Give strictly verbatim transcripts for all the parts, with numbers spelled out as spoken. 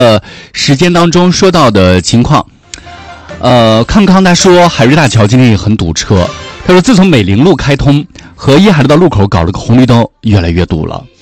呃时间当中说到的情况。呃，康康他说海瑞大桥今天也很堵车。他说自从美林路开通和一海路道路口搞了个红绿灯，越来越堵了。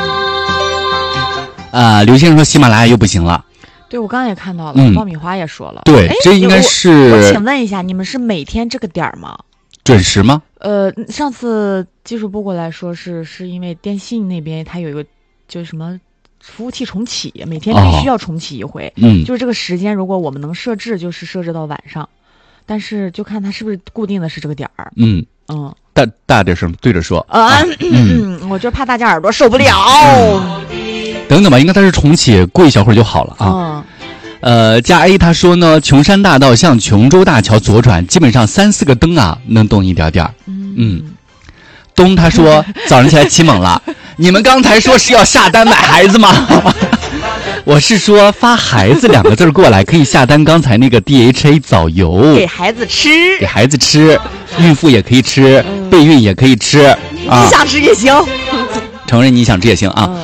啊、呃，刘先生说喜马拉雅又不行了。 对，我刚刚也看到了， 嗯、 爆米花也说了。 对，这应该是我。我请问一下，你们是每天这个点儿吗？ 准时吗？ 呃，上次技术部过来说是是因为电信那边它有一个就是什么服务器重启，每天必须要重启一回。 嗯、哦， 就是这个时间，如果我们能设置，就是设置到晚上，但是就看它是不是固定的是这个点儿。 嗯嗯， 大大点声对着说。 呃、啊，嗯，嗯我就怕大家耳朵受不了。 嗯、等等吧，应该它是重启，过一小会儿就好了啊。 嗯。 呃，加 A 他说呢，琼山大道向琼州大桥左转，基本上三四个灯啊能动一点点。 嗯嗯，东他说早上起来起猛了，你们刚才说是要下单买孩子吗？我是说发孩子两个字过来可以下单，刚才那个 D H A 早油给孩子吃， 给孩子吃，孕妇也可以吃，嗯、备孕也可以吃，啊、 你想吃也行， 承认你想吃也行啊。嗯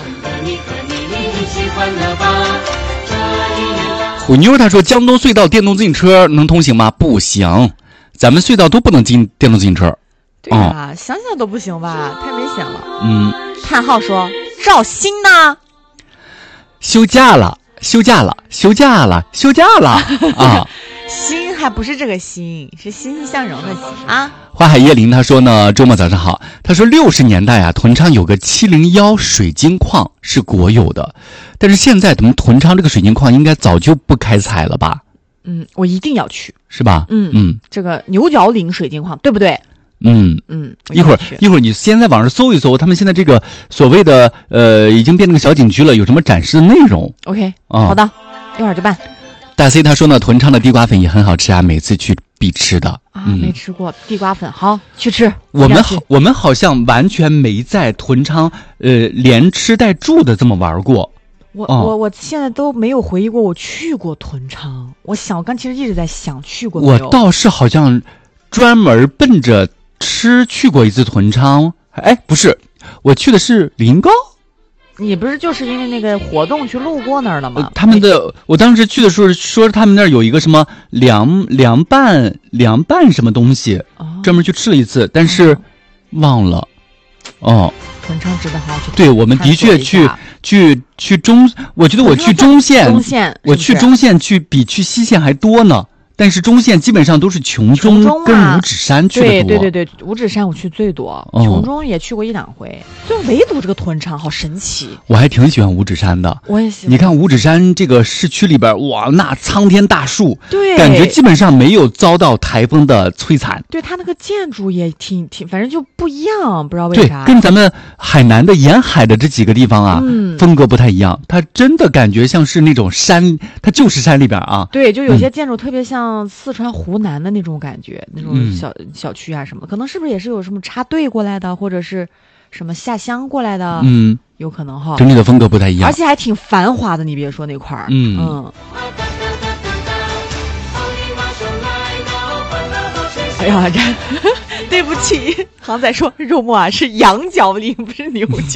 虎妞他说江东隧道电动自行车能通行吗？不行，咱们隧道都不能进电动自行车。 对啊、嗯、想想都不行吧，太危险了。 嗯， 叹号说赵鑫呢？ 休假了，休假了，休假了，休假了啊！ 心还不是这个心，是欣欣向荣的心啊。 花海叶林他说呢，周末早上好。他说六十年代啊，屯昌有个七零一水晶矿是国有的，但是现在咱们屯昌这个水晶矿应该早就不开采了吧？ 嗯，我一定要去， 是吧？ 嗯嗯， 这个牛角岭水晶矿对不对？ 嗯嗯， 一会儿一会儿你先在网上搜一搜，他们现在这个所谓的呃已经变成个小景区了，有什么展示的内容 ？OK，、 哦、 好的，一会儿就办。 大 C 他说呢，屯昌的地瓜粉也很好吃啊，每次去必吃的啊、嗯，没吃过地瓜粉，好去吃。 我们好，我们好像完全没在屯昌呃连吃带住的这么玩过。 我、哦、我我现在都没有回忆过我去过屯昌，我想我刚其实一直在想去过没有。 我倒是好像专门奔着吃去过一次屯昌，哎，不是，我去的是临高。 你不是就是因为那个活动去路过那儿了吗？ 呃、他们的，我当时去的时候说他们那儿有一个什么凉凉拌凉拌什么东西，哦、专门去吃了一次，但是忘了。哦， 屯昌值得还要去。 对，我们的确去去去中，我觉得我去中线， 中线我去中线去比去西线还多呢。但是中线基本上都是琼中跟五指山去的多。 对对对对，五指山我去最多，哦、琼中也去过一两回，就唯独这个屯昌好神奇。 我还挺喜欢五指山的， 我也喜欢。 你看五指山这个市区里边，哇，那苍天大树， 对， 感觉基本上没有遭到台风的摧残。 对，它那个建筑也挺挺，反正就不一样，不知道为啥。 对，跟咱们海南的沿海的这几个地方啊， 嗯， 风格不太一样。它真的感觉像是那种山，它就是山里边啊。 对，就有些建筑特别像。像四川、湖南的那种感觉，那种小、嗯、小区啊什么，可能是不是也是有什么插队过来的，或者是什么下乡过来的？ 嗯， 有可能哈。 整体的风格不太一样， 而且还挺繁华的。你别说那块儿， 嗯嗯。哎呀，这对不起，航仔说肉末啊是羊角岭，不是牛角。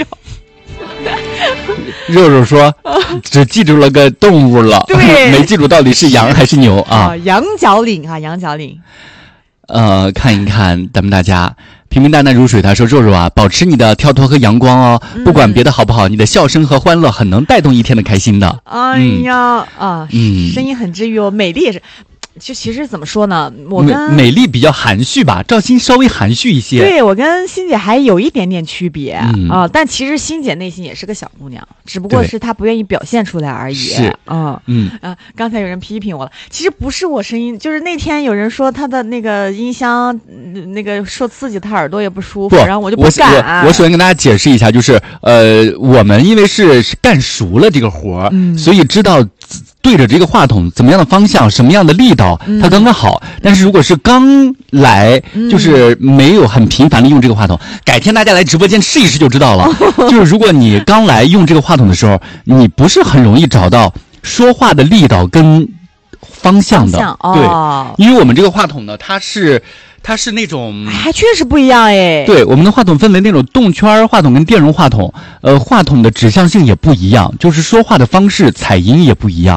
肉肉说只记住了个动物了， 对， 没记住到底是羊还是牛啊。 啊羊角岭啊，羊角岭。 呃，看一看咱们大家平平淡淡如水。他说肉肉啊，保持你的跳脱和阳光哦， 嗯、 不管别的好不好，你的笑声和欢乐很能带动一天的开心的。 哎呀、嗯、啊，嗯，声音很治愈哦，美丽也是。就其实怎么说呢，我跟美丽比较含蓄吧，赵鑫稍微含蓄一些。 对，我跟欣姐还有一点点区别啊、 嗯呃，但其实欣姐内心也是个小姑娘，只不过是她不愿意表现出来而已。 是， 嗯嗯啊，刚才有人批评我了，其实不是我声音，就是那天有人说她的那个音箱、嗯、那个受刺激，她耳朵也不舒服， 不然后我就不敢、啊。 我我我首先跟大家解释一下，就是呃，我们因为是是干熟了这个活， 嗯， 所以知道对着这个话筒怎么样的方向，什么样的力道，它刚刚好。但是如果是刚来， 嗯、 就是没有很频繁的用这个话筒，改天大家来直播间试一试就知道了。就是如果你刚来用这个话筒的时候，你不是很容易找到说话的力道跟方向的。 方向哦、对，因为我们这个话筒呢，它是它是那种还确实不一样哎。 对，我们的话筒分为那种动圈话筒跟电容话筒，呃，话筒的指向性也不一样，就是说话的方式、采音也不一样。